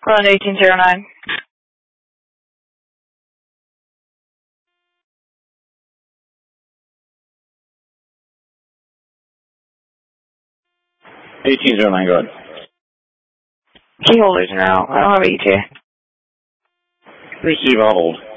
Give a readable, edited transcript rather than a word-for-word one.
Run 1809. 1809, go ahead. Key holders are out. I don't have ETA. Receive, I'll hold.